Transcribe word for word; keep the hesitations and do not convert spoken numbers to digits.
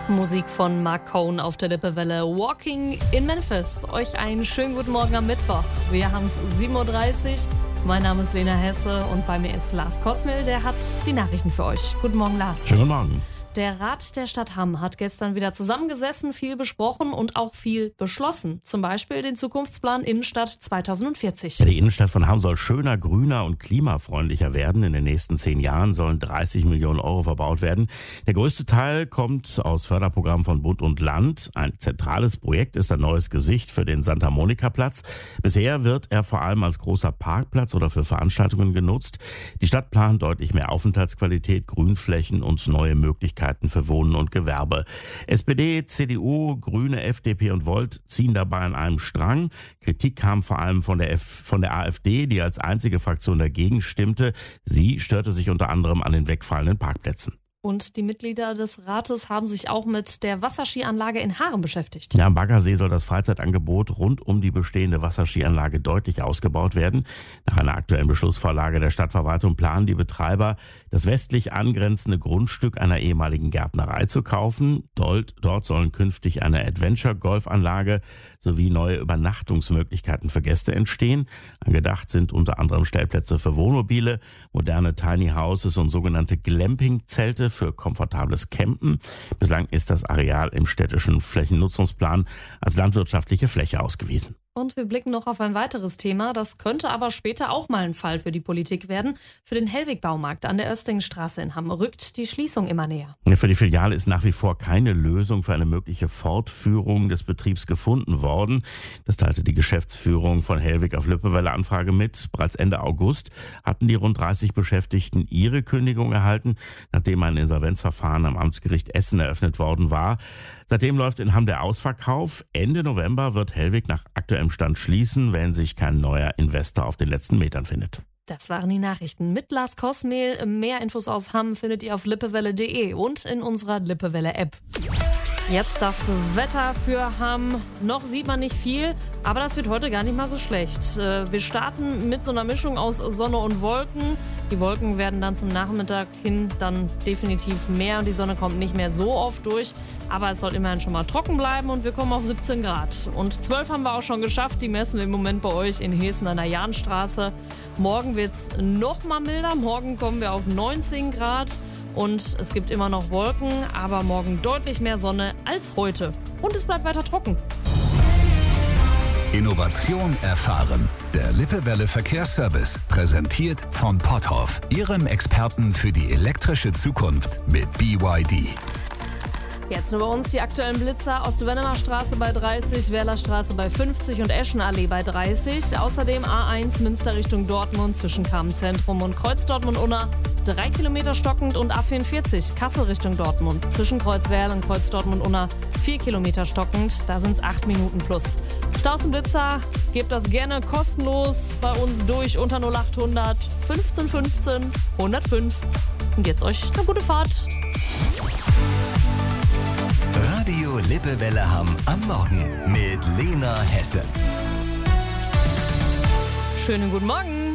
Musik von Mark Cohn auf der Lippewelle. Walking in Memphis. Euch einen schönen guten Morgen am Mittwoch. Wir haben es sieben Uhr dreißig. Mein Name ist Lena Hesse und bei mir ist Lars Kosmil. Der hat die Nachrichten für euch. Guten Morgen, Lars. Schönen guten Morgen. Der Rat der Stadt Hamm hat gestern wieder zusammengesessen, viel besprochen und auch viel beschlossen. Zum Beispiel den Zukunftsplan Innenstadt zweitausendvierzig. Die Innenstadt von Hamm soll schöner, grüner und klimafreundlicher werden. In den nächsten zehn Jahren sollen dreißig Millionen Euro verbaut werden. Der größte Teil kommt aus Förderprogrammen von Bund und Land. Ein zentrales Projekt ist ein neues Gesicht für den Santa-Monica-Platz. Bisher wird er vor allem als großer Parkplatz oder für Veranstaltungen genutzt. Die Stadt plant deutlich mehr Aufenthaltsqualität, Grünflächen und neue Möglichkeiten für Wohnen und Gewerbe. S P D, C D U, Grüne, F D P und Volt ziehen dabei an einem Strang. Kritik kam vor allem von der, F- von der A f D, die als einzige Fraktion dagegen stimmte. Sie störte sich unter anderem an den wegfallenden Parkplätzen. Und die Mitglieder des Rates haben sich auch mit der Wasserskianlage in Haaren beschäftigt. Ja, am Baggersee soll das Freizeitangebot rund um die bestehende Wasserskianlage deutlich ausgebaut werden. Nach einer aktuellen Beschlussvorlage der Stadtverwaltung planen die Betreiber, das westlich angrenzende Grundstück einer ehemaligen Gärtnerei zu kaufen. Dort, dort sollen künftig eine Adventure-Golfanlage sowie neue Übernachtungsmöglichkeiten für Gäste entstehen. Angedacht sind unter anderem Stellplätze für Wohnmobile, moderne Tiny Houses und sogenannte Glamping-Zelte für komfortables Campen. Bislang ist das Areal im städtischen Flächennutzungsplan als landwirtschaftliche Fläche ausgewiesen. Und wir blicken noch auf ein weiteres Thema. Das könnte aber später auch mal ein Fall für die Politik werden. Für den Hellwig-Baumarkt an der Östingstraße in Hamm rückt die Schließung immer näher. Für die Filiale ist nach wie vor keine Lösung für eine mögliche Fortführung des Betriebs gefunden worden. Das teilte die Geschäftsführung von Hellwig auf Lippewelle Anfrage mit. Bereits Ende August hatten die rund dreißig Beschäftigten ihre Kündigung erhalten, nachdem ein Insolvenzverfahren am Amtsgericht Essen eröffnet worden war. Seitdem läuft in Hamm der Ausverkauf. Ende November wird Hellwig nach aktuellem Stand schließen, wenn sich kein neuer Investor auf den letzten Metern findet. Das waren die Nachrichten mit Lars Kosmil. Mehr Infos aus Hamm findet ihr auf lippewelle punkt de und in unserer Lippewelle-App. Jetzt das Wetter für Hamm. Noch sieht man nicht viel, aber das wird heute gar nicht mal so schlecht. Wir starten mit so einer Mischung aus Sonne und Wolken. Die Wolken werden dann zum Nachmittag hin dann definitiv mehr und die Sonne kommt nicht mehr so oft durch. Aber es soll immerhin schon mal trocken bleiben und wir kommen auf siebzehn Grad. Und zwölf haben wir auch schon geschafft. Die messen wir im Moment bei euch in Hessen an der Jahnstraße. Morgen wird es noch mal milder. Morgen kommen wir auf neunzehn Grad. Und es gibt immer noch Wolken, aber morgen deutlich mehr Sonne als heute. Und es bleibt weiter trocken. Innovation erfahren. Der Lippewelle Verkehrsservice, präsentiert von Potthoff, Ihrem Experten für die elektrische Zukunft mit B Y D. Jetzt nur bei uns die aktuellen Blitzer. Ostwennemer Straße bei dreißig, Werlerstraße bei fünfzig und Eschenallee bei dreißig. Außerdem A eins Münster Richtung Dortmund zwischen Kammzentrum und Kreuz Dortmund-Unna drei Kilometer stockend und A vierundvierzig Kassel Richtung Dortmund zwischen Kreuzwerl und Kreuz Dortmund-Unna vier Kilometer stockend. Da sind es acht Minuten plus. Staus und Blitzer, gebt das gerne kostenlos bei uns durch unter null achthundert fünfzehn fünfzehn hundertfünf. Und jetzt euch eine gute Fahrt. Radio Lippewelle Hamm am Morgen mit Lena Hesse. Schönen guten Morgen.